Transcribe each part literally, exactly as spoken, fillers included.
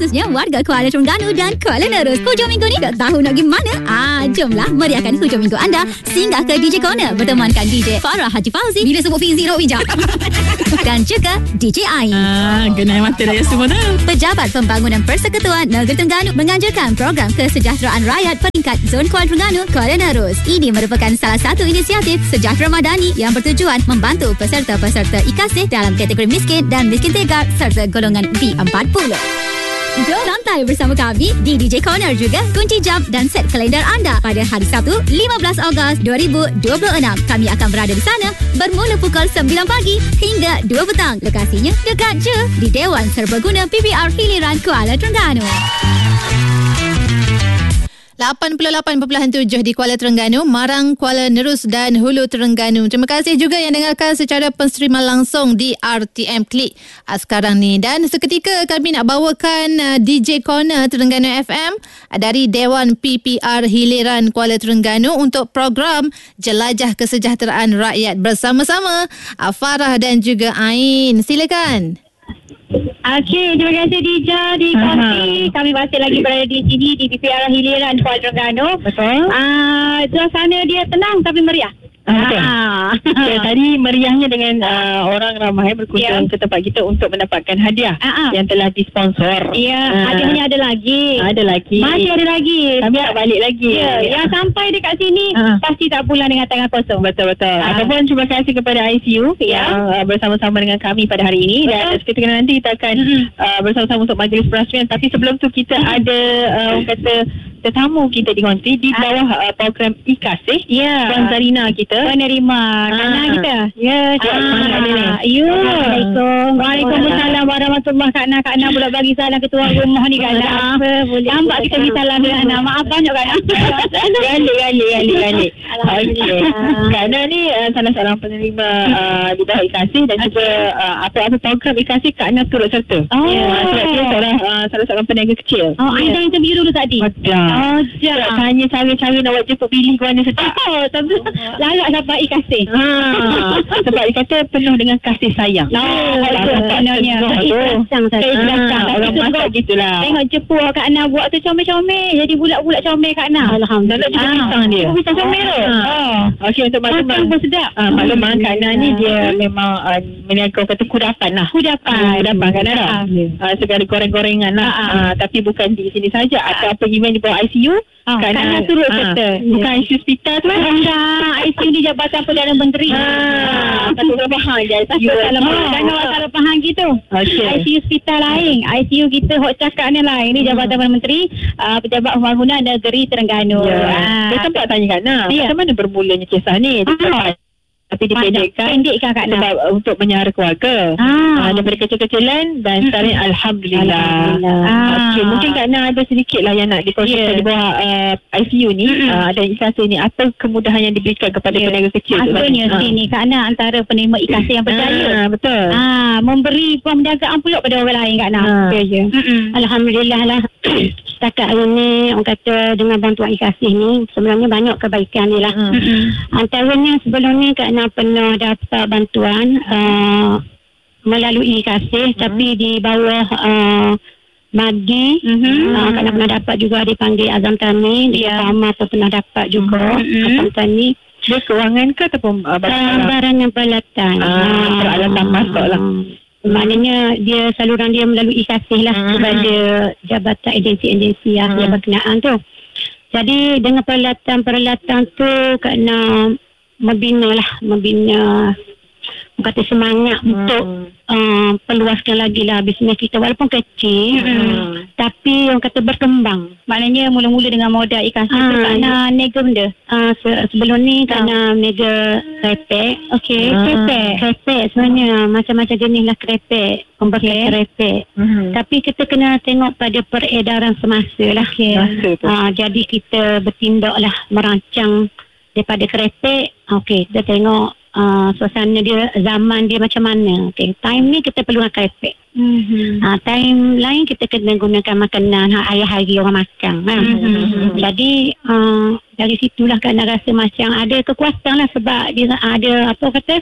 khususnya warga Kuala Terengganu dan Kuala Nerus. Hujung minggu ni tak tahu nak pergi mana? Ah, jomlah meriahkan hujung minggu anda. Singgah ke D J Corner bertemankan D J Farah Haji Fauzi. Bila sebut Fizi Rok Wijak. Dan juga D J Ain. Ah, genai mata raya semua tu. Pejabat Pembangunan Persekutuan Negeri Terengganu menganjurkan program kesejahteraan rakyat peringkat Zon Kuala Terengganu, Kuala Nerus. Ini merupakan salah satu inisiatif sejahtera madani yang bertujuan membantu peserta-peserta I K A S dalam kategori miskin dan miskin tegar serta golongan B empat puluh. Jom santai bersama kami di D J Corner juga. Kunci jam dan set kalender anda pada hari Sabtu lima belas Ogos dua ribu dua puluh enam. Kami akan berada di sana bermula pukul sembilan pagi hingga dua petang. Lokasinya dekat je di Dewan Serbaguna P P R Hiliran Kuala Terengganu. lapan puluh lapan perpuluhan tujuh di Kuala Terengganu, Marang, Kuala Nerus dan Hulu Terengganu. Terima kasih juga yang dengarkan secara penserima langsung di R T M Klik sekarang ni. Dan seketika kami nak bawakan uh, D J Corner Terengganu F M dari Dewan P P R Hiliran Kuala Terengganu untuk program Jelajah Kesejahteraan Rakyat bersama-sama uh, Farah dan juga Ain. Silakan. Okey, terima kasih Dija di Kopi. Kami masih lagi berada di sini di P P R Hiliran Kuala Terengganu. Betul. Ah, uh, suasana dia tenang tapi meriah. Okay. Ah. Okay, tadi meriahnya dengan uh, orang ramai berkunjung yeah. ke tempat kita untuk mendapatkan hadiah uh-huh. yang telah disponsor. Ya, yeah, uh, hadiahnya ada lagi. Ada lagi. Masih ada lagi. Kami nak balik lagi. Ya, yeah. yeah. Yang sampai dekat sini uh. pasti tak pulang dengan tangan kosong. Betul-betul. Uh. Ataupun terima kasih kepada I C U yeah. yang uh, bersama-sama dengan kami pada hari ini. Betul. Dan ketika nanti kita akan mm-hmm. uh, bersama-sama untuk majlis perasmian. Tapi sebelum tu kita mm-hmm. ada uh, orang kata tetamu kita di Konti di bawah uh, program I K A S. Ya. Puan Zarina kita. Penerima Kana ah. kita. Ya, ah. Ya. Assalamualaikum. Waalaikumsalam warahmatullahi. Kak Ana, Kak Ana pula bagi salam ketua rumah ni Kak Ana. Boleh. Nampak kita bagi salam Kak Ana. Maaf banyak Kak Ana. Gali, gali, gali, gali. Okey. Kak Ana ni uh, salah seorang penerima uh, di bawah I K A S dan juga uh, apa-apa program I K A S Kak Ana turut serta. Oh. Ya, sebab dia seorang uh, salah seorang peniaga kecil. Oh, Anda ya. interview dulu tadi. Betul. Oh, jangan tanya cara-cara nak buat jemput pilih ke mana sedap. Oh, tapi larat sampai I K A S. Ha, sebab dia kata penuh dengan kasih sayang. Oh, sebenarnya. Keikhlasan saja. Orang masak gitulah. Tengok jepur Kak Ana buat tu comel-comel. Jadi bulat-bulat comel Kak Ana. Alhamdulillah. Juga pisang dia. Oh, pisang comel tu. Oh. Okey, untuk makluman. Makan pun sedap. Ah, makluman Kak Ana ni dia memang uh, meniaga kata kudapan lah. Kudapan. Kudapan Kak Ana dah. Uh, segala goreng-gorengan lah. Uh, tapi bukan di sini saja. Apa-apa event di bawah I C U. Oh, Kak Ana turut serta. Bukan I C U hospital tu kan? Enggak, I C U ni Jabatan Perdana Menteri. Ah, tak salah faham je I C U. Jangan salah faham gitu. Okay. I C U hospital lain. I C U kita hok cakap ni lain. Ini Jabatan Perdana Menteri, uh, Pejabat Pembangunan Negeri Terengganu. Ya. Ah. Saya sempat tanya Kak Ana, Ya. macam mana bermulanya kisah ni? Ah. Tapi dipendekkan pendekkan Kak Ana sebab untuk menyara keluarga. Ah. Uh, daripada kecil-kecilan dan sekarang Alhamdulillah. Alhamdulillah. Ah. Okay, Ah. mungkin Kak Ana ada sedikit lah yang nak dikongsikan Yeah. di bawah uh, I C U ni uh, dan I K A S ni. Apa kemudahan yang diberikan kepada yeah. peniaga kecil tu? Maksudnya Ah. sini Kak Ana antara penerima I K A S yang percaya. Ah, betul. Ah, memberi puan menjaga amplop pada orang lain Kak Ana. Ah. Ya, ya. Alhamdulillah lah. Setakat hari ni orang kata dengan bantuan I K A S ni sebenarnya banyak kebaikan ni lah. Mm-hmm. Antaranya sebelum ni Kak Ana pernah dapat bantuan uh, melalui I K A S mm-hmm. tapi di bawah uh, Madi mm-hmm. uh, Kak Ana pernah dapat juga dipanggil Azam Tani. Di yeah. Pama pun pernah dapat juga mm-hmm. Azam Tani. Dia kewangan ke ataupun uh, barang, barang yang peralatan. Ah, peralatan masuk lah. Maknanya dia saluran dia melalui I K A S lah hmm. kepada jabatan agensi-agensi yang hmm. berkenaan tu. Jadi dengan peralatan-peralatan tu kena membina lah, membina kata semangat hmm. untuk uh, perluaskan lagi lah bisnes kita walaupun kecil hmm. tapi orang kata berkembang. Maknanya mula-mula dengan modal I K A S Ah, tu Kak nega benda. Uh, se- sebelum ni kena mega krepek. Okey, Ah, krepek. Krepek sebenarnya macam-macam jenis lah krepek. Pembuatan okay. krepek. Mm-hmm. Tapi kita kena tengok pada peredaran semasa lah. Okay. Uh, jadi kita bertindak lah merancang daripada krepek. Okey, kita tengok uh, suasana dia, zaman dia macam mana. Okey, time ni kita perlu krepek. Mm-hmm. Uh, time lain kita kena gunakan makanan hari-hari orang makan. Kan? Mm-hmm. Jadi uh, dari situlah kena rasa macam ada kekuatan lah sebab dia ada apa kata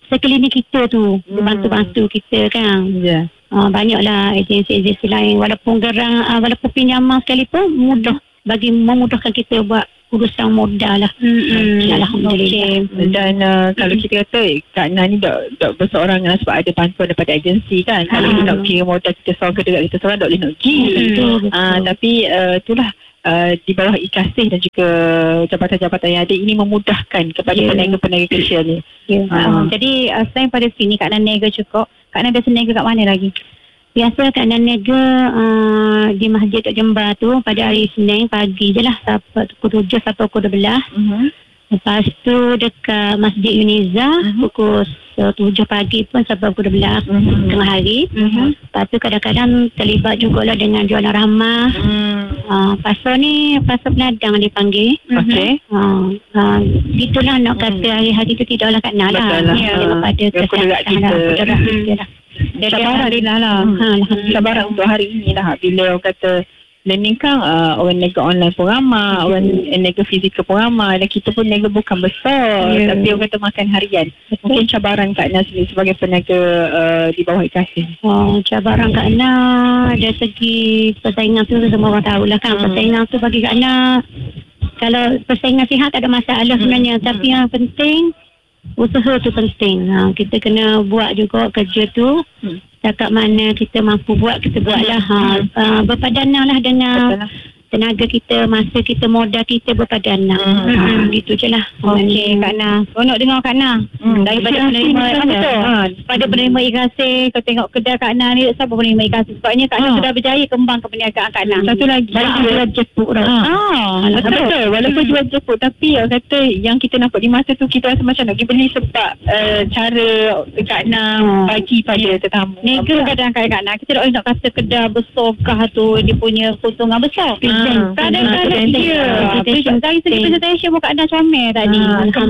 sekeliling kita tu hmm. bantu-bantu kita kan. Ya. Uh, banyaklah agensi-agensi lain walaupun gerang uh, walaupun pinjaman sekalipun mudah bagi memudahkan kita buat urusan modal lah. Hmm. Alhamdulillah. Okay. Dan uh, kalau kita kata Kak Na ni dah, dah berseorangan sebab ada bantuan daripada agensi kan. Ha. Kalau nak kira modal kita seorang ke dekat kita seorang tak boleh nak pergi. Betul, betul. Uh, tapi uh, itulah Uh, di bawah I-Kasih dan juga jabatan-jabatan yang ada ini memudahkan kepada yeah. peniaga-peniaga kecil ni. Yeah. Uh, jadi uh, selain pada sini Kak Na niaga cukup, Kak Na biasa niaga kat mana lagi? Biasa Kak Na niaga uh, di Masjid Tok Jember tu pada hari Isnin pagi je lah sampai pukul tujuh sampai pukul dua belas. Uh-huh. Lepas tu dekat Masjid Uniza uh-huh. pukul tujuh pagi pun sampai pukul dua belas uh-huh. tengah hari. Uh-huh. Lepas tu kadang-kadang terlibat jugalah dengan jualan ramah. Uh-huh. Uh, pasal ni pasal penadang dipanggil. Okey. Uh, uh, itulah nak kata uh-huh. hari-hari tu tidaklah Kak Na lah. Betul lah. Ya, daripada kesihatan kita. Kita lah. Sabaran lah. Sabaran untuk hari ini lah. Bila orang kata learning kan uh, orang niaga online pun ramai, orang niaga fizikal pun ramai, dan kita pun niaga bukan besar, yeah. tapi orang kata makan harian. Betul. Mungkin cabaran Kak Na sendiri sebagai peniaga uh, di bawah I-Kasih. Oh, cabaran Kak Na dari segi persaingan tu semua orang tahulah kan. Hmm. Persaingan tu bagi Kak Na, kalau persaingan sihat tak ada masalah hmm. sebenarnya, tapi hmm. yang penting usaha tu penting. Ha, kita kena buat juga kerja tu. Hmm. Setakat mana kita mampu buat, kita buatlah. Ha, uh, berpadanan lah dengan tenaga kita, masa kita, modal kita berpadanan. Hmm. Ha, gitu je lah. Okey Kak Na. Seronok dengar Kak Na. Hmm. Daripada penerima betul. Ha, daripada penerima I-Kasih, kau tengok kedai Kak Na ni, siapa penerima I-Kasih? Sebabnya Kak Na ha. sudah berjaya kembang ke perniagaan Kak Na. Satu lagi, ha. jual jepuk dah. Ha. Ha. Betul. betul. Walaupun jual jepuk, tapi orang kata yang kita nampak di mata tu, kita rasa macam nak pergi beli sebab uh, cara Kak Na ha. bagi pada tetamu. Niaga kadang-kadang Kak Na, kita tak boleh nak kata kedai besarkah tu dia punya keuntungan besar. Hmm. Kadang-kadang dia dari segi presentation pun Kak Na comel tadi.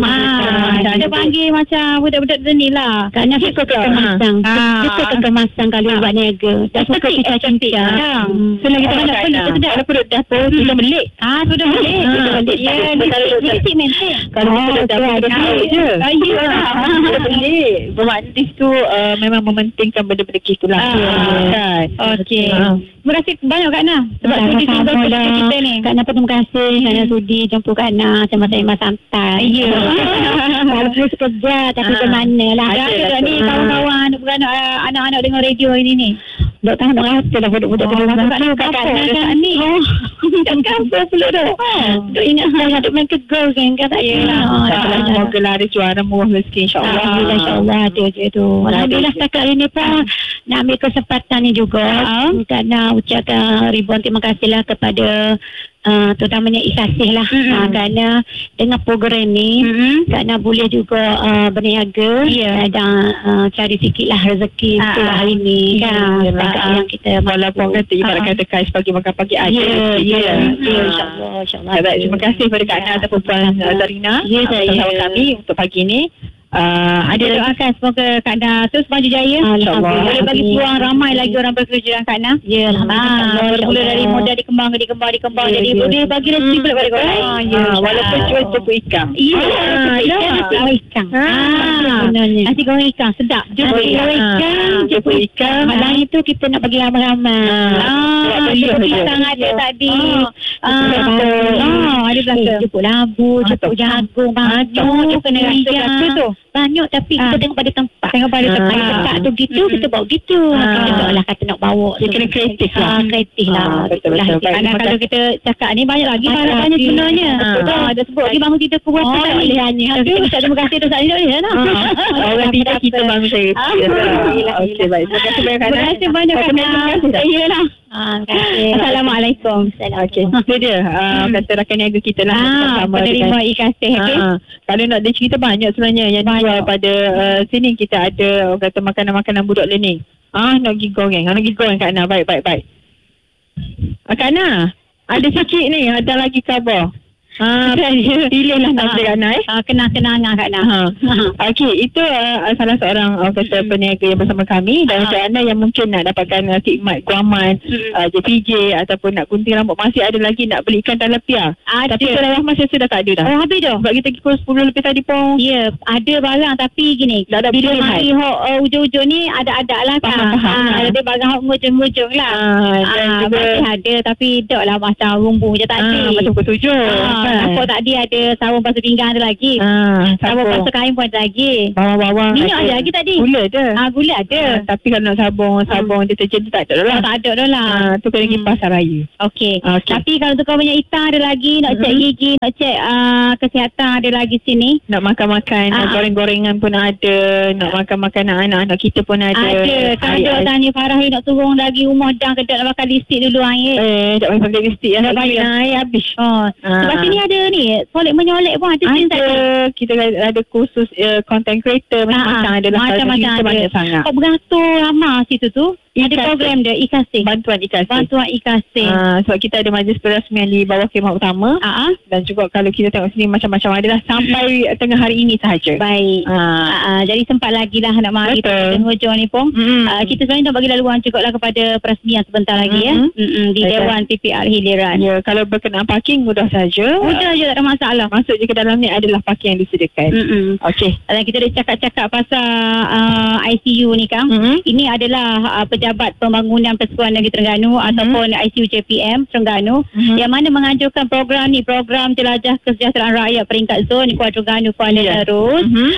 Kemas. Kita panggil macam budak-budak seni lah. Kak Na suka kekemasan. Suka kekemasan kalau buat niaga. Tak suka kita cantik. Selagi kita nak nak sedap. Kalau perut dapur kita belik. Ah, sudah belik. Kita belik. Ya, lipstick maintain. Kalau perut dapur kita belik je. Ya. Kita belik. Bermakna di situ memang mementingkan benda-benda gitulah. Kan. Okey. Terima kasih banyak Kak Na sebab sudi tinggal bersama kita ni. Kak Na pun terima kasih kerana sudi jumpa Kak Na sama-sama santai. Ya. Walaupun sekejap tapi ke mana lah. Ada ni kawan-kawan beranak anak-anak dengan radio ini ni. Dok tahu nak rasa lah budak-budak oh, dengan Kak Na Kak Na kan ni. Kat kampung pula tu. Dok ingat saya duk main tegol kan kata ya. Semoga lah ada juara murah rezeki insya-Allah. Alhamdulillah insya-Allah ada je tu. Alhamdulillah setakat ini pun nak ambil kesempatan ni juga kerana ucapkan ribuan terima kasihlah kepada Uh, terutamanya I-Kasih lah mm-hmm. uh, kerana dengan program ni mm-hmm. Kak Na boleh juga uh, berniaga yeah. dan uh, cari sikit lah rezeki uh, untuk hari ni kan yeah. yang kita walaupun kata ibarat kata kais pagi makan pagi aja ya ya insyaAllah insyaAllah. Baik, terima kasih kepada Kak Na ataupun Puan Zarina ya, bersama ya. kami untuk pagi ni. Uh, ada doakan semoga Kak Na terus maju jaya. InsyaAllah. Boleh bagi peluang ramai lagi orang bekerja dengan Kak Na. Ya, Alhamdulillah. Bermula dari modal dikembang, dikembang, dikembang. Ya, jadi ya. boleh bagi rezeki pula pada korang. Ah, ya. Ah, walaupun jual jepuk ikan. Ya, ikan nasi goreng ikan. Nasi goreng ikan, sedap. Jepuk ikan, jepuk ikan. Malam itu kita nak bagi ramai-ramai. Ah, jepuk ikan ada tadi. Ah, ada belakang. Jepuk labu, jepuk jagung. Banyak kena rasa tu. Banyak tapi kita tengok pada tempat. Tengok pada tempat. Tempat tu gitu, kita bawa gitu. Kita tak lah kata nak bawa. Dia kena kreatif lah. Kreatif lah. Betul-betul. Kalau kita cakap ni banyak lagi harapannya sebenarnya. Ada sebut lagi bangun kita kuat tu tak boleh hanya. Kita ucap terima kasih tu saat ni tak boleh lah. Orang tidak kita bangun saya. Okey baik. Terima kasih banyak Kak Na. Terima kasih banyak Kak Na. Iyalah. Assalamualaikum. Okey. Itu dia. Kata rakan niaga kita lah. Penerima I-Kasih. Kalau nak dia cerita banyak sebenarnya yang dijual pada sini. Kita ada orang kata makanan-makanan budak learning. Ah, nak pergi goreng. Nak pergi goreng Kak Na. Baik, baik, baik. Kak Na, ada sikit ni. Ada lagi khabar. Ah, pilihlah nama dia Kak Nah eh. Ah, kenang-kenangan Kak Nah. Ha. Okey, itu uh, salah seorang uh, kata peniaga yang bersama kami. Dan untuk anda yang mungkin nak dapatkan uh, khidmat guaman, hmm. uh, J P J ataupun nak gunting rambut, masih ada lagi nak beli ikan tilapia. Ada. Tapi Saudara Rahman saya sudah tak ada dah. Oh, habis dah. Sebab kita pukul sepuluh lebih tadi pun. Ya, ada barang tapi gini. Tak ada bila pilihan. mari hok uh, ujung-ujung ni ada-ada lah kan. Faham-faham. Ha, ada barang hok mujung-mujung lah. Ah, dan Ah, juga masih ada tapi tak lah macam rumbu je tak ada. ah, macam pukul tujuh. Ah, kan? nampak tadi ada sarung basuh pinggang ada lagi. Ah, Sarung sabun. basuh kain pun ada lagi. Bawang-bawang Minyak ada lagi tadi. Gula ada. Ah, gula ada. Ah, tapi kalau nak sabun, sabun deterjen tu tak ada lah. Oh, tak ada dah lah. Ah, tu kena pergi Hmm. pasar raya. Okey. Okey. Tapi kalau tukar minyak hitam ada lagi, nak cek Mhm. gigi, nak cek uh, kesihatan ada lagi sini. Nak makan-makan, Ah. nak goreng-gorengan pun ada. Nak makan makanan anak-anak kita pun ada. Ada. Kan Air- dok air- tanya Farah nak turun lagi rumah dah ke nak makan listrik dulu air. Eh, tak payah pakai lipstick. Tak Tak payah. payah. Air habis. Oh. Ah. Sebab sini ada ni, solek menyolek pun ada sini tak ada. Ada. Kita ada kursus uh, content creator. Macam-macam Ah, ada lah. macam-macam Kita ada. banyak sangat. Kau beratur ramah situ tu. Ada Ikasih. program dia, Ikasih. Bantuan ikasih. Bantuan Ikasih. Ah, sebab kita ada majlis perasmian di bawah khemah utama. Ah, ah. Dan juga kalau kita tengok sini macam-macam ada lah. Sampai tengah hari ini sahaja. Baik. Ah. Ah, ah, jadi sempat lagi lah nak mari Betul. pada hujung ni pun. Mm-mm. Uh, kita sebenarnya nak bagi laluan juga lah kepada perasmian sebentar lagi ya. Mhm. Mm-mm, di Betul. Dewan P P R Hiliran. Ya, kalau berkenaan parking mudah saja. Mudah je, tak ada masalah. Masuk je ke dalam ni adalah parking yang disediakan. Mm-mm. Okey. Dan kita dah cakap-cakap pasal uh, I C U ni Kang. Mhm. Ini adalah uh, pejabat pembangunan Persekutuan Negeri Terengganu Mhm. ataupun I C U J P M Terengganu Mhm. yang mana menganjurkan program ni, program Jelajah Kesejahteraan Rakyat peringkat zon di Kuala Terengganu, Kuala Ya. Nerus. Mhm.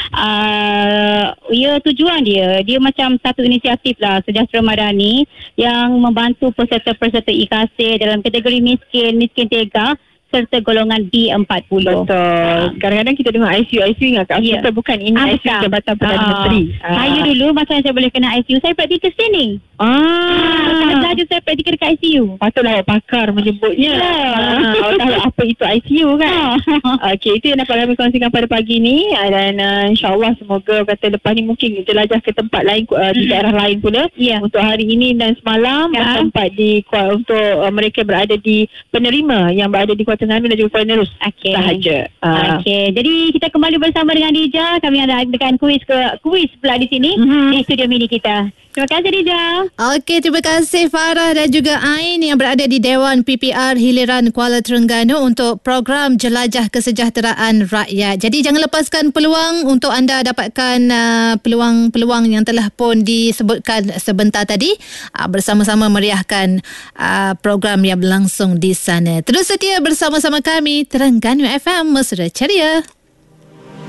Uh, ya tujuan dia dia macam satu inisiatif lah Sejahtera Madani yang membantu peserta-peserta Ikasih dalam kategori miskin, miskin tega serta golongan B empat puluh. Betul. Kadang-kadang kita dengar I C U, I C U ingat Ya. yeah. bukan ini Ah, I C U bukan. Jabatan Perdana Ah. Menteri. Ah. Saya dulu masa saya boleh kena I C U, saya praktikal sini. Ah. Saya belajar saya praktikal dekat I C U. Patutlah awak pakar menyebutnya. Ya. Ah, awak tahu apa itu I C U kan? Okey, itu yang dapat kami kongsikan pada pagi ni. Ah, Dan uh, insyaAllah semoga kata lepas ni mungkin jelajah ke tempat lain, uh, di daerah lain pula. Ya. Untuk hari ini dan semalam Ya. bertempat di Kuala- untuk uh, mereka berada di penerima yang berada di Kuala Terengganu dan juga Kuala Nerus Okey. sahaja. Ah. Okey, jadi kita kembali bersama dengan Dija. Kami ada adakan kuis ke kuis pula di sini Mhm. di studio mini kita. Terima kasih Dija. Okey, terima kasih Farah dan juga Ain yang berada di Dewan P P R Hiliran Kuala Terengganu untuk program Jelajah Kesejahteraan Rakyat. Jadi jangan lepaskan peluang untuk anda dapatkan uh, peluang-peluang yang telah pun disebutkan sebentar tadi uh, bersama-sama meriahkan uh, program yang berlangsung di sana. Terus setia bersama-sama kami Terengganu F M, mesra ceria.